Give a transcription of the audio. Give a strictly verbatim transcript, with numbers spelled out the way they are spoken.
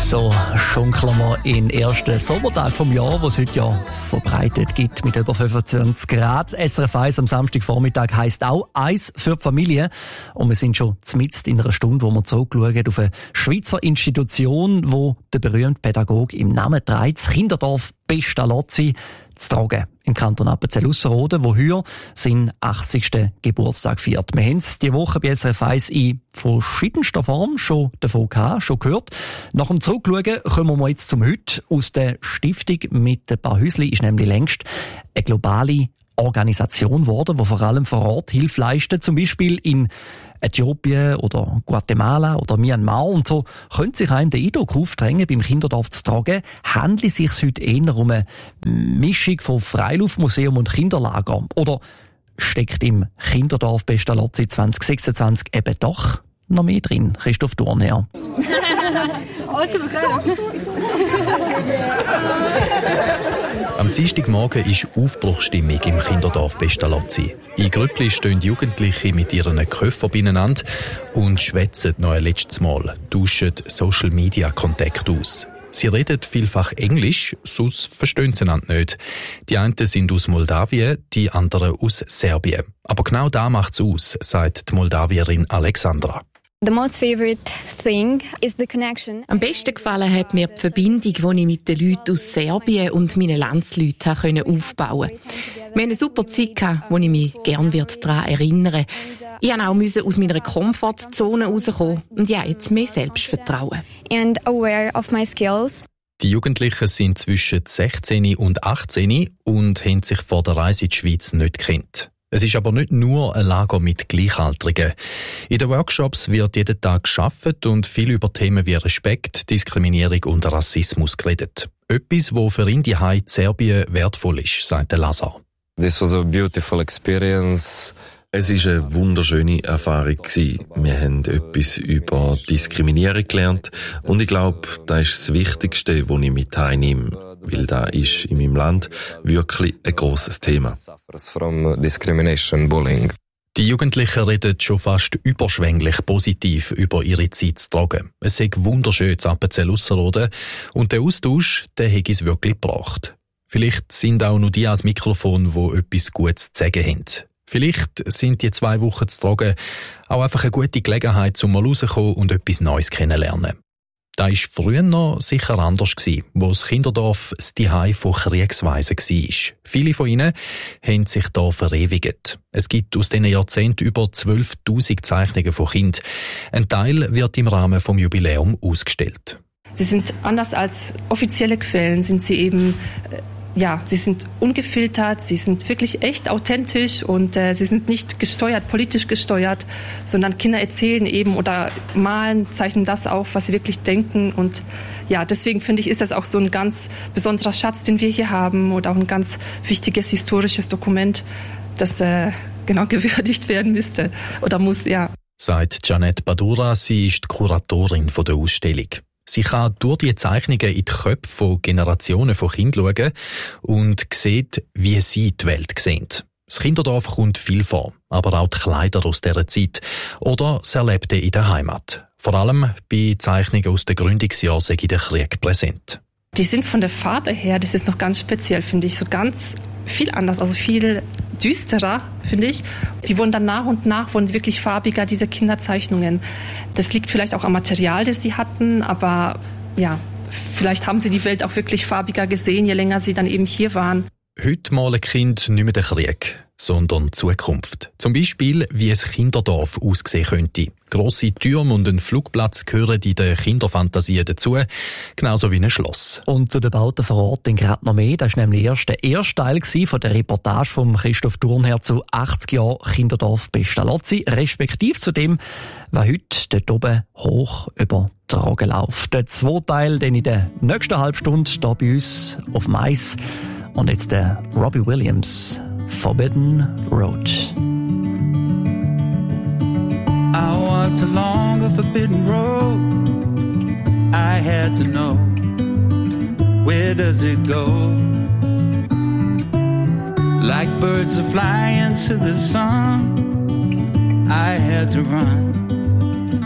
So schunkeln wir in den ersten Sommertag vom Jahr, was es heute ja verbreitet gibt mit über fünfundzwanzig Grad. S R F eins am Samstagvormittag heisst auch «Eis für die Familie». Und wir sind schon mitten in einer Stunde, wo wir zurückschauen auf eine Schweizer Institution, wo der berühmte Pädagoge im Namen trägt, das Kinderdorf Pestalozzi zu tragen im Kanton Appenzell-Ausserrhoden, wo heute seinen achtzigsten Geburtstag feiert. Wir haben es diese Woche bei S R F eins in verschiedenster Form schon davon gehabt, schon gehört. Nach dem Zurückschauen kommen wir jetzt zum Heute. Aus der Stiftung mit ein paar Häuschen ist nämlich längst eine globale Organisation geworden, die vor allem vor Ort Hilfe leistet, zum Beispiel in Äthiopien oder Guatemala oder Myanmar. Und so könnte sich einem der Eindruck aufdrängen, beim Kinderdorf zu tragen, handelt es sich heute eher um eine Mischung von Freiluftmuseum und Kinderlager. Oder steckt im Kinderdorf Pestalozzi zwanzig sechsundzwanzig eben doch noch mehr drin? Christoph Thurnherr. Am Dienstagmorgen ist Aufbruchsstimmung im Kinderdorf Pestalozzi. In Grüppli stehen Jugendliche mit ihren Köpfen beieinander und schwätzen noch ein letztes Mal, tauschen Social-Media-Kontakt aus. Sie reden vielfach Englisch, sonst verstehen sie einander nicht. Die einen sind aus Moldawien, die anderen aus Serbien. Aber genau das macht's aus, sagt die Moldawierin Alexandra. The most favorite thing is the connection. Am besten gefallen hat mir die Verbindung, die ich mit den Leuten aus Serbien und meinen Landsleuten aufbauen konnte. Wir hatten eine super Zeit, wo ich mich gerne daran erinnern werde. Ich musste auch aus meiner Komfortzone rauskommen und ja, jetzt mehr Selbstvertrauen. And aware of my skills. Die Jugendlichen sind zwischen sechzehn und achtzehn und haben sich vor der Reise in die Schweiz nicht gekannt. Es ist aber nicht nur ein Lager mit Gleichaltrigen. In den Workshops wird jeden Tag gearbeitet und viel über Themen wie Respekt, Diskriminierung und Rassismus geredet. Etwas, was für ihn die Heimat Serbien wertvoll ist, sagt Lazar. This was a beautiful experience. Es war eine wunderschöne Erfahrung. Wir haben etwas über Diskriminierung gelernt und ich glaube, das ist das Wichtigste, was ich mit heimnehme. Weil das ist in meinem Land wirklich ein grosses Thema. Die Jugendlichen reden schon fast überschwänglich positiv über ihre Zeit zu tragen. Es ist wunderschön zu Appenzell-Ausserrhoden und der Austausch, der hat es wirklich gebracht. Vielleicht sind auch nur die ans Mikrofon, die etwas Gutes zu sagen haben. Vielleicht sind die zwei Wochen zu tragen auch einfach eine gute Gelegenheit, um mal rauszukommen und etwas Neues kennenzulernen. Das war früher noch sicher anders, wo das Kinderdorf das Zuhause von Kriegsweisen war. Viele von ihnen haben sich hier verewigt. Es gibt aus diesen Jahrzehnten über zwölftausend Zeichnungen von Kindern. Ein Teil wird im Rahmen des Jubiläums ausgestellt. Sie sind anders als offizielle Quellen, sind sie eben... Ja, sie sind ungefiltert, sie sind wirklich echt authentisch und äh, sie sind nicht gesteuert, politisch gesteuert, sondern Kinder erzählen eben oder malen, zeichnen das auf, was sie wirklich denken. Und ja, deswegen finde ich, ist das auch so ein ganz besonderer Schatz, den wir hier haben und auch ein ganz wichtiges historisches Dokument, das äh, genau gewürdigt werden müsste oder muss, ja. Sagt Janet Badura, sie ist die Kuratorin der Ausstellung. Sie kann durch die Zeichnungen in die Köpfe von Generationen von Kindern schauen und sieht, wie sie die Welt sehen. Das Kinderdorf kommt viel vor, aber auch die Kleider aus dieser Zeit oder das Erlebte in der Heimat. Vor allem bei Zeichnungen aus den Gründungsjahren sei der Krieg präsent. Die sind von der Farbe her, das ist noch ganz speziell, finde ich, so ganz viel anders, also viel düsterer, finde ich. Die wurden dann nach und nach wurden wirklich farbiger, diese Kinderzeichnungen. Das liegt vielleicht auch am Material, das sie hatten, aber ja, vielleicht haben sie die Welt auch wirklich farbiger gesehen, je länger sie dann eben hier waren. Heute malen Kinder nicht mehr den Krieg, sondern die Zukunft. Zum Beispiel, wie ein Kinderdorf aussehen könnte. Grosse Türme und ein Flugplatz gehören in der Kinderfantasie dazu, genauso wie ein Schloss. Und zu den Bauten vor Ort gerade noch mehr. Das war nämlich erst der erste Teil von der Reportage von Christoph Thurnherr zu achtzig Jahren Kinderdorf Pestalozzi, respektive zu dem, was heute dort oben hoch über die Rogen läuft. Der zweite Teil dann in der nächsten Halbstunde hier bei uns auf dem Eis. Und jetzt der Robbie Williams, Forbidden Road. I walked along a forbidden road. I had to know, where does it go? Like birds that fly into the sun, I had to run.